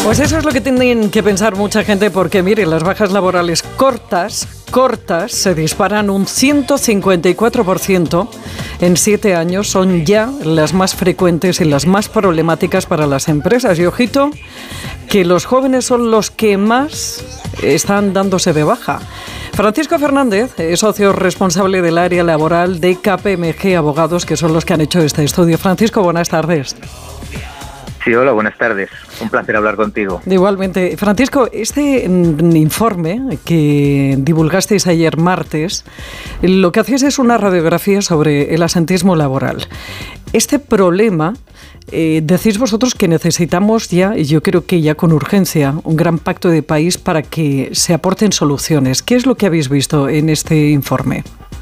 Pues eso es lo que tienen que pensar mucha gente, porque mire, las bajas laborales cortas se disparan un 154% en 7 años, son ya las más frecuentes y las más problemáticas para las empresas. Y ojito, que los jóvenes son los que más están dándose de baja. Francisco Fernández es socio responsable del área laboral de KPMG Abogados, que son los que han hecho este estudio. Francisco, buenas tardes. Sí, hola, buenas tardes. Un placer hablar contigo. Igualmente. Francisco, este informe que divulgasteis ayer martes, lo que hacéis es una radiografía sobre el asentismo laboral. Este problema, decís vosotros que necesitamos ya, y yo creo que ya con urgencia, un gran pacto de país para que se aporten soluciones. ¿Qué es lo que habéis visto en este informe?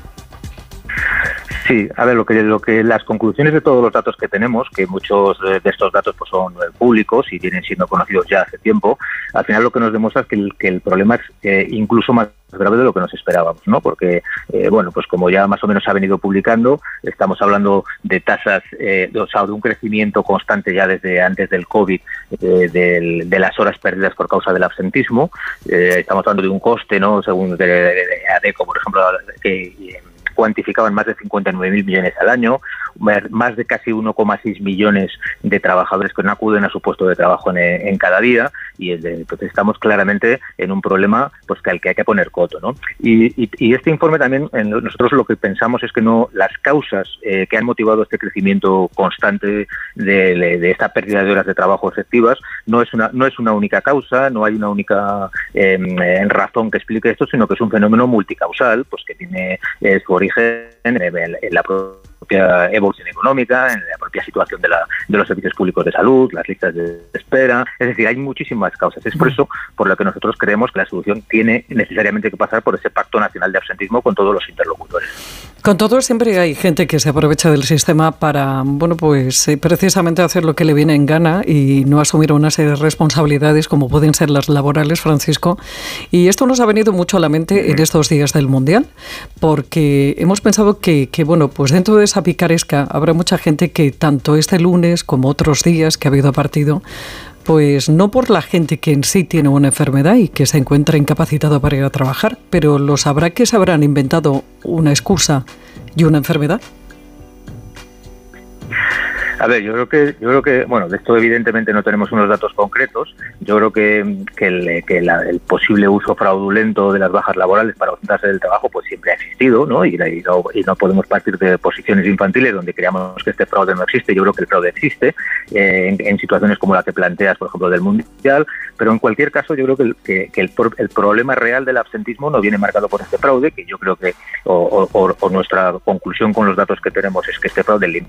Sí, a ver, lo que las conclusiones de todos los datos que tenemos, que muchos de estos datos pues son públicos y vienen siendo conocidos ya hace tiempo, al final lo que nos demuestra es que el problema es incluso más grave de lo que nos esperábamos, ¿no? Porque, bueno, pues como ya más o menos se ha venido publicando, estamos hablando de tasas, de un crecimiento constante ya desde antes del COVID, de las horas perdidas por causa del absentismo. Estamos hablando de un coste, ¿no? Según de ADECO, por ejemplo, que cuantificaban más de 59.000 millones al año, más de casi 1,6 millones de trabajadores que no acuden a su puesto de trabajo en cada día, y entonces estamos claramente en un problema pues que al que hay que poner coto, ¿no? Y este informe también, nosotros lo que pensamos es que no las causas que han motivado este crecimiento constante de esta pérdida de horas de trabajo efectivas no es una única causa, no hay una única razón que explique esto, sino que es un fenómeno multicausal, pues que tiene su origen en la propia evolución económica, en la propia situación de los servicios públicos de salud, las listas de espera. Es decir, hay muchísimas causas. Es por eso por lo que nosotros creemos que la solución tiene necesariamente que pasar por ese pacto nacional de absentismo con todos los interlocutores. Con todo, siempre hay gente que se aprovecha del sistema para, bueno, pues precisamente hacer lo que le viene en gana y no asumir una serie de responsabilidades como pueden ser las laborales, Francisco. Y esto nos ha venido mucho a la mente en estos días del Mundial, porque hemos pensado que bueno, pues dentro de esa picaresca habrá mucha gente que tanto este lunes como otros días que ha habido partido, pues no por la gente que en sí tiene una enfermedad y que se encuentra incapacitado para ir a trabajar, pero los habrá que se habrán inventado una excusa y una enfermedad. A ver, yo creo que bueno, de esto evidentemente no tenemos unos datos concretos. Yo creo que el posible uso fraudulento de las bajas laborales para ausentarse del trabajo pues siempre ha existido, ¿no? Y no podemos partir de posiciones infantiles donde creamos que este fraude no existe. Yo creo que el fraude existe en situaciones como la que planteas, por ejemplo, del Mundial. Pero en cualquier caso, yo creo que el problema real del absentismo no viene marcado por este fraude, que yo creo que o nuestra conclusión con los datos que tenemos es que este fraude